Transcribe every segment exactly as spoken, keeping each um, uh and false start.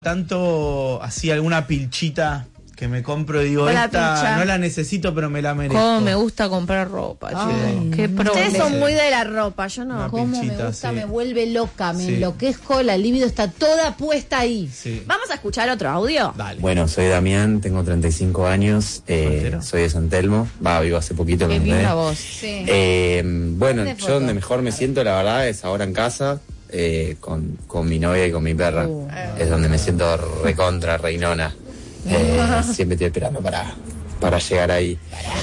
Tanto así alguna pilchita que me compro y digo, Hola, esta pilcha. no la necesito pero me la merezco. Cómo me gusta comprar ropa, chicos. Qué problema. Ustedes son muy de la ropa, yo no. Una Cómo pinchita, me gusta, sí. me vuelve loca, me Sí. enloquezco, la libido está toda puesta ahí. Sí. Vamos a escuchar otro audio. Dale. Bueno, soy Damián, tengo treinta y cinco años, eh, ¿Soltero? soy de San Telmo, va, vivo hace poquito. Qué me mudé. linda voz. Sí. Eh, bueno, Mande yo foto. donde mejor me siento, la verdad, es ahora en casa, eh, con, con mi novia y con mi perra. Uh. Es donde me siento recontra, reinona. Eh, siempre estoy esperando para, para llegar ahí.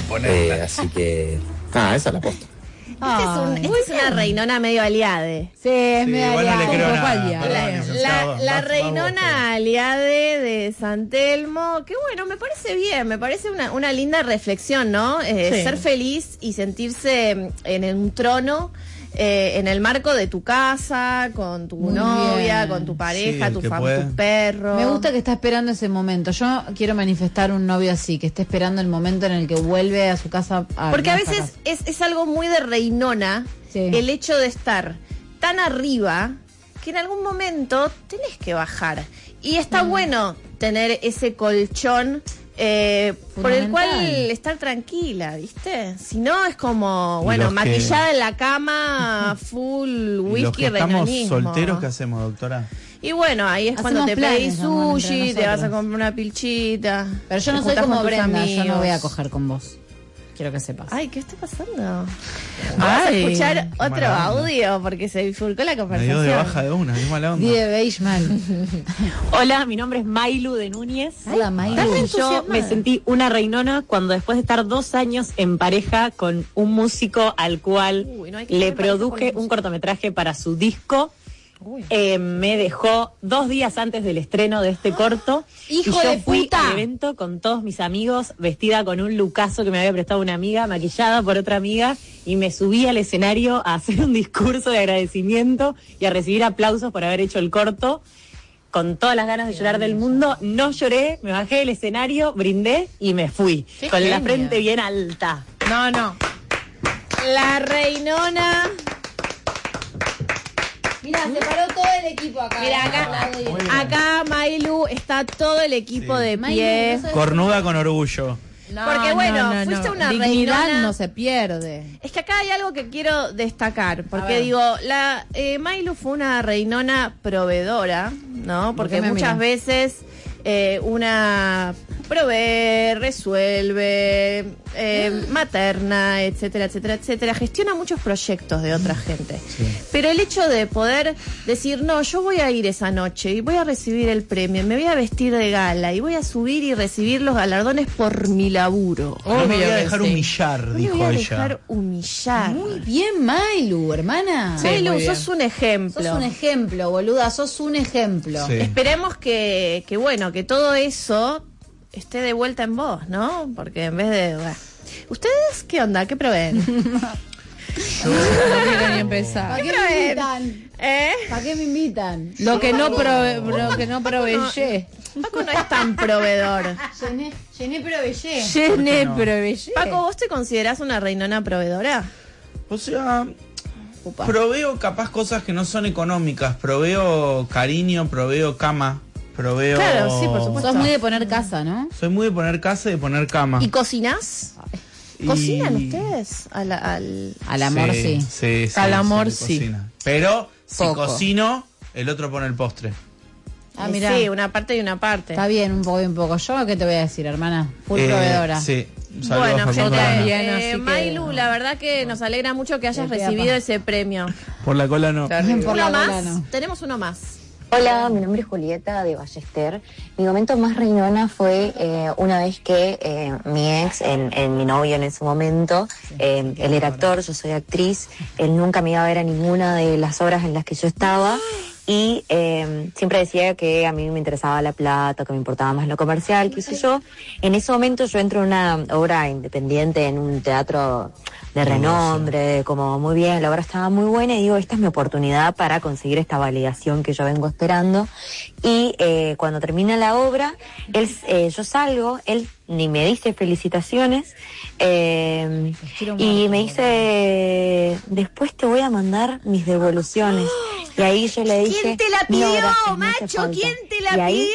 Eh, así que, nada, esa es la posta. Este es, un, Ay, este es una reinona medio aliade. Sí, es Sí, media igual no le aliada. creo Un poco nada, aliada. perdón, La, licenciado. la, la Va- va reinona vos, aliade de San Telmo, que bueno, me parece bien, me parece una, una linda reflexión, ¿no? Eh, Sí. Ser feliz y sentirse en un trono, eh, en el marco de tu casa, con tu Muy novia, bien. con tu pareja, Sí, el tu, que fam- puede. tu perro. Me gusta que está esperando ese momento. Yo quiero manifestar un novio así, que esté esperando el momento en el que vuelve a su casa. A Porque a nuestra veces casa. es, es algo muy de reinona Sí. el hecho de estar tan arriba que en algún momento tenés que bajar. Y está Mm. bueno tener ese colchón eh, por el Fundamental. cual estar tranquila, ¿viste? Si no es como, bueno, los que- maquillada en la cama, full ¿Y los whisky, que estamos reinonismo. solteros, ¿qué hacemos, doctora? Y bueno, ahí es cuando Hacemos te pedís planes, amor, entre sushi, te vas a nosotros. comprar una pilchita. Pero yo te no soy juntás como con tus Brenda, yo no voy a amigos. coger con vos. Quiero que sepas. Ay, ¿qué está pasando? Vamos a Ay, escuchar qué otro mala onda. audio porque se bifurcó la Me dio conversación. de baja de una, qué mala onda. Die beige mal. Hola, mi nombre es Mailu de Núñez. Hola, Maylu. Dale. Yo entusiasmada. me sentí una reinona cuando después de estar dos años en pareja con un músico al cual Uy, no hay que le tener pareja produje con un músico. cortometraje para su disco. Uy. Eh, me dejó dos días antes del estreno de este corto. ¡Hijo y yo de fui puta! al evento con todos mis amigos, vestida con un lucaso que me había prestado una amiga, maquillada por otra amiga, y me subí al escenario a hacer un discurso de agradecimiento y a recibir aplausos por haber hecho el corto. Con todas las ganas de llorar del mundo, no lloré, me bajé del escenario, brindé y me fui. Qué Con la genio. frente bien alta. No, no. La reinona. Mira, se paró todo el equipo acá. Mira, acá, acá Mailu, está todo el equipo Sí. de Mailu, pie. no sabes- Cornuda con orgullo. No, Porque, bueno, no, no, fuiste no. una Dignidad reinona. no se pierde. Es que acá hay algo que quiero destacar, A porque ver. digo, la eh, Mailu fue una reinona proveedora, ¿no? ¿Por Porque qué me muchas miras? veces eh, una provee, resuelve, eh, materna, etcétera, etcétera, etcétera, gestiona muchos proyectos de otra gente. Pero el hecho de poder decir, no, yo voy a ir esa noche y voy a recibir el premio, me voy a vestir de gala y voy a subir y recibir los galardones por mi laburo. No me voy a Obvio que dejar sí. humillar, No me dijo voy a ella. dejar humillar. Muy bien, Mailu, hermana. Sí, Mailu, muy bien. sos un ejemplo. Sos un ejemplo, boluda, sos un ejemplo. Sí. Esperemos que, que, bueno, que todo eso esté de vuelta en vos, ¿no? Porque en vez de... bueno. ¿Ustedes qué onda? ¿Qué proveen? No quiero ni empezar. ¿Para qué Pero, me eh, invitan? ¿Eh? ¿Para qué me invitan? Lo que no prove, lo que no proveyé. Paco no es tan proveedor. Llené, llené proveyé. Llené, no? proveyé. Paco, ¿vos te considerás una reinona proveedora? O sea, proveo capaz cosas que no son económicas. Proveo cariño, proveo cama, proveo... Claro, sí, por supuesto. Sos muy de poner casa, ¿no? Soy muy de poner casa y de poner cama. ¿Y cocinás? Y- ¿Cocinan ustedes? A la- al... Al amor sí. Sí, sí, Al amor, se sí. cocina. Pero si Poco. cocino, el otro pone el postre. Ah, Eh, mirá. Sí, una parte y una parte. Está bien, un poco y un poco. ¿Yo qué te voy a decir, hermana? Full Eh, proveedora. Sí. Saludos, Bueno, Facundo gente, Arana. Bien, eh, así que- Mailu, la verdad que nos alegra mucho que hayas Te pida recibido pa. ese premio. Por la cola no. Terrible. Por Uno la más, cola, no. tenemos uno más. Hola, mi nombre es Julieta de Ballester. Mi momento más reinona fue eh, una vez que eh, mi ex, en, en mi novio en ese momento, eh, él era actor, yo soy actriz, él nunca me iba a ver a ninguna de las obras en las que yo estaba y eh, siempre decía que a mí me interesaba la plata, que me importaba más lo comercial, qué sé yo. En ese momento yo entro en una obra independiente, en un teatro de renombre, como muy bien, la obra estaba muy buena y digo, esta es mi oportunidad para conseguir esta validación que yo vengo esperando. Y eh, cuando termina la obra, él, eh, yo salgo, él ni me dice felicitaciones eh, y me dice, después te voy a mandar mis devoluciones. Y ahí yo le dije, ¿Quién te la pidió, no, gracias, no hace macho? falta. ¿Quién te la Y ahí pidió?